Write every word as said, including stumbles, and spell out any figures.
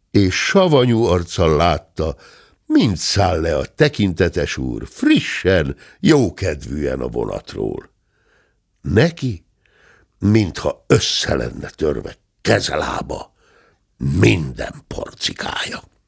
és savanyú arccal látta, mint száll le a tekintetes úr frissen, jókedvűen a vonatról. Neki, mintha össze lenne törve kezelába minden porcikája.